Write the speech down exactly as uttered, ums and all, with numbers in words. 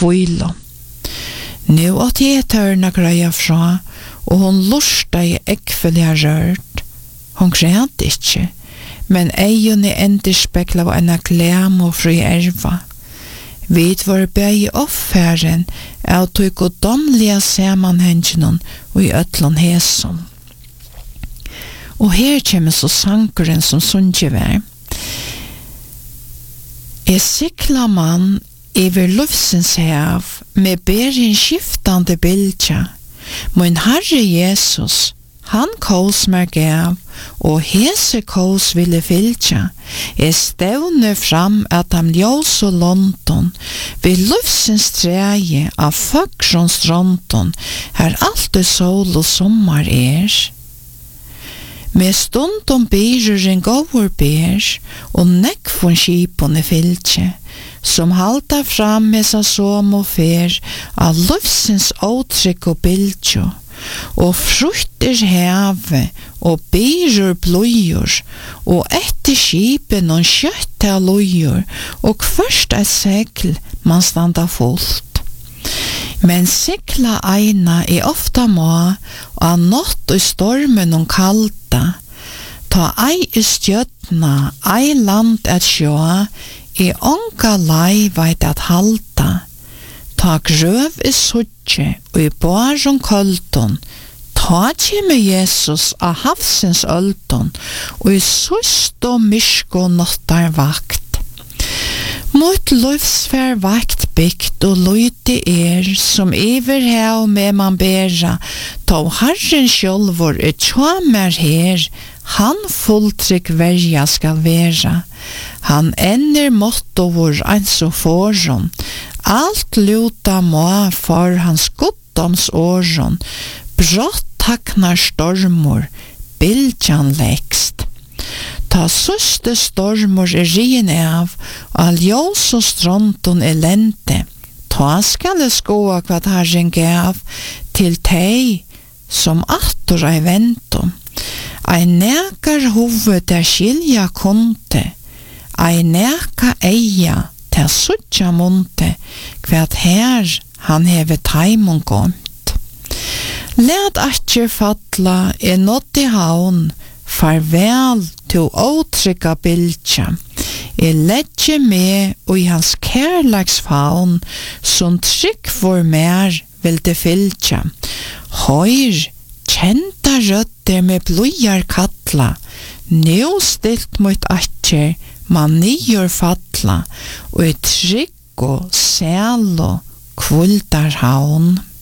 kvilo. Nu åt jeg tørna greia fra, og hon lusta i ekvelja rørt. Hon græt ikkje, men eion i enderspekla var enn glem og fri erva. Vi var bæg i offæren av tog godomlige samanhengenon og i øtlån hesom. Og her kommer så sankeren som sunnkje vær. Jeg sikla mann iver lufsens hev med berin skiftande bildja. Min Herre Jesus, han kos mer gav, og hese kos ville fyltja. Jeg stevne fram at han ljós og London, ved lufsens treie av fagrons stronton, her alt er sol og sommar er. Med stundom byrur en gåur ber, og nekvun skipon er fyltje, som halta fram med sa som og fer, av lufsens åtrykk og bildjo, og frukter heve, og byrur bløyur, og etter skipen og kjøtt av lojur, og først er segl man standa fullt. Men sikla eina er ofta må, og av natt og stormen og kalta, ta ei i stjøtna, ei land et sjå, i onka lei veit at halta, ta grøv i suttje, og i baron kolton, ta kjemme Jesus av havsens ølton, og i sust og mysko nottar vakt. Mot livsfær vakt bygd og løyte er, som iver hev med man bera, ta Herren sjølvor er tjåmer her, han fulltrykk verja skal vera. Han ender mottovor eins og foron, alt luta må for hans goddoms åron, brått taknar stormor, bildjan lekst. Ta søste stormor er rien av, all ljós og stronton elente, ta skal det skoa hva Herren gav til tei, som attor ei ventom. Ein nekar hoved der skilja konte, ein neka eia til suttja monte, hvat her han heve taimon gomt. Læt atjer fatla er nått i haun, farvel til åtrykka bildja. Jeg ledje med og i hans kærlagsfaun, som trykk for mer vil det fylltja. Høyr, kjenta rødder med blodjar kattla, nå stilt mot atjer, man nyer fatla, og i trygg og sæl og kvuldar haun.